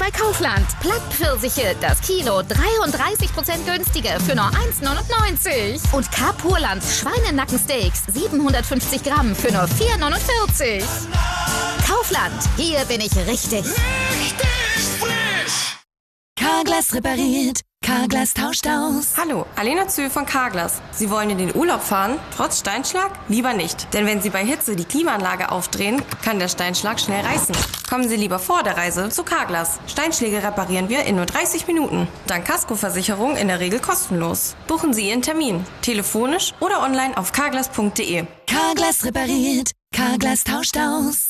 bei Kaufland. Plattpfirsiche, das Kilo 33% günstiger für nur 1,99. Und Kapurland Schweinenackensteaks 750 Gramm für nur 4,49. Kaufland, hier bin ich richtig. Richtig frisch! Carglass repariert, Carglass tauscht aus. Hallo, Alena Zühl von Carglass. Sie wollen in den Urlaub fahren, trotz Steinschlag? Lieber nicht, denn wenn Sie bei Hitze die Klimaanlage aufdrehen, kann der Steinschlag schnell reißen. Kommen Sie lieber vor der Reise zu Carglass. Steinschläge reparieren wir in nur 30 Minuten. Dank Kaskoversicherung in der Regel kostenlos. Buchen Sie Ihren Termin, telefonisch oder online auf carglass.de. Carglass repariert, Carglass tauscht aus.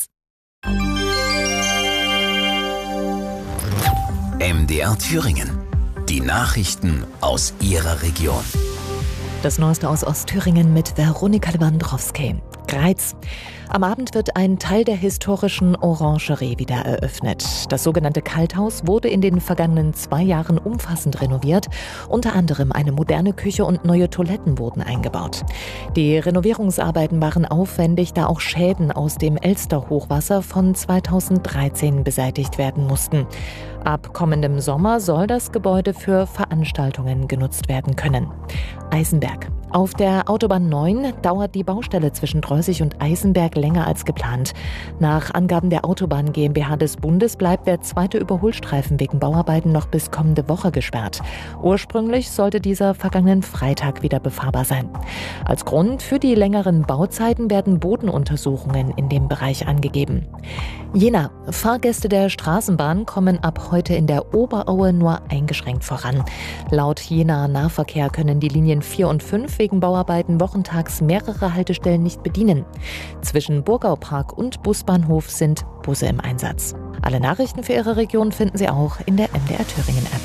MDR Thüringen. Die Nachrichten aus Ihrer Region. Das Neueste aus Ostthüringen mit Veronika Lewandowski. Greiz. Am Abend wird ein Teil der historischen Orangerie wieder eröffnet. Das sogenannte Kalthaus wurde in den vergangenen 2 Jahren umfassend renoviert. Unter anderem eine moderne Küche und neue Toiletten wurden eingebaut. Die Renovierungsarbeiten waren aufwendig, da auch Schäden aus dem Elster-Hochwasser von 2013 beseitigt werden mussten. Ab kommendem Sommer soll das Gebäude für Veranstaltungen genutzt werden können. Eisenberg. Auf der Autobahn 9 dauert die Baustelle zwischen Droßig und Eisenberg länger als geplant. Nach Angaben der Autobahn GmbH des Bundes bleibt der zweite Überholstreifen wegen Bauarbeiten noch bis kommende Woche gesperrt. Ursprünglich sollte dieser vergangenen Freitag wieder befahrbar sein. Als Grund für die längeren Bauzeiten werden Bodenuntersuchungen in dem Bereich angegeben. Jena. Fahrgäste der Straßenbahn kommen ab heute in der Oberaue nur eingeschränkt voran. Laut Jena Nahverkehr können die Linien 4 und 5 wegen Bauarbeiten wochentags mehrere Haltestellen nicht bedienen. Zwischen Burgaupark und Busbahnhof sind Busse im Einsatz. Alle Nachrichten für Ihre Region finden Sie auch in der MDR Thüringen App.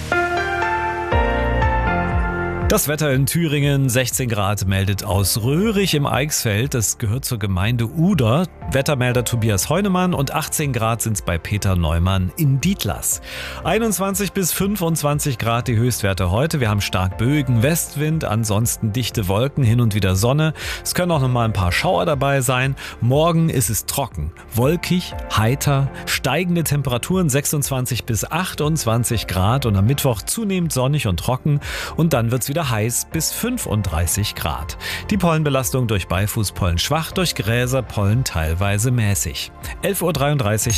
Das Wetter in Thüringen, 16 Grad, meldet aus Röhrig im Eichsfeld. Das gehört zur Gemeinde Uder. Wettermelder Tobias Heunemann, und 18 Grad sind es bei Peter Neumann in Dietlas. 21 bis 25 Grad die Höchstwerte heute. Wir haben stark böigen Westwind, ansonsten dichte Wolken, hin und wieder Sonne. Es können auch noch mal ein paar Schauer dabei sein. Morgen ist es trocken, wolkig, heiter, steigende Temperaturen 26 bis 28 Grad und am Mittwoch zunehmend sonnig und trocken, und dann wird es wieder heiß bis 35 Grad. Die Pollenbelastung durch Beifußpollen schwach, durch Gräserpollen teilweise mäßig. 11.33 Uhr.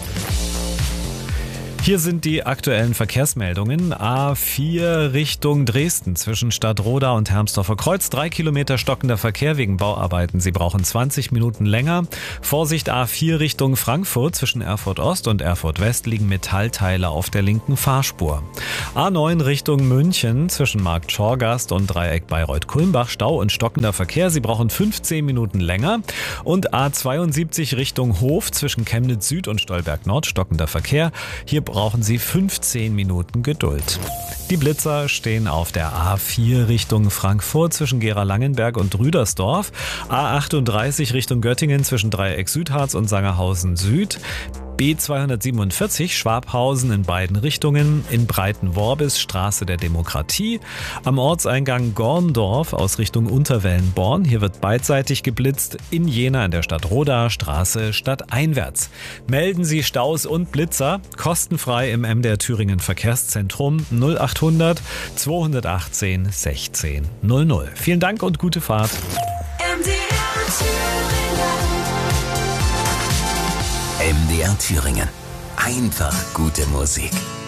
Hier sind die aktuellen Verkehrsmeldungen. A4 Richtung Dresden zwischen Stadtroda und Hermsdorfer Kreuz. 3 Kilometer stockender Verkehr wegen Bauarbeiten. Sie brauchen 20 Minuten länger. Vorsicht A4 Richtung Frankfurt zwischen Erfurt Ost und Erfurt West liegen Metallteile auf der linken Fahrspur. A9 Richtung München zwischen Markt Schorgast und Dreieck Bayreuth-Kulmbach. Stau und stockender Verkehr. Sie brauchen 15 Minuten länger. Und A72 Richtung Hof zwischen Chemnitz Süd und Stolberg Nord. Stockender Verkehr. Hier brauchen Sie 15 Minuten Geduld. Die Blitzer stehen auf der A4 Richtung Frankfurt zwischen Gera-Langenberg und Rüdersdorf. A38 Richtung Göttingen zwischen Dreieck Südharz und Sangerhausen Süd. B247 Schwabhausen in beiden Richtungen, in Breitenworbis Straße der Demokratie. Am Ortseingang Gorndorf aus Richtung Unterwellenborn. Hier wird beidseitig geblitzt. In Jena in der Stadt Roda Straße stadteinwärts. Melden Sie Staus und Blitzer kostenfrei im MDR Thüringen Verkehrszentrum 0800 218 16 00. Vielen Dank und gute Fahrt. MDR Thüringen. Einfach gute Musik.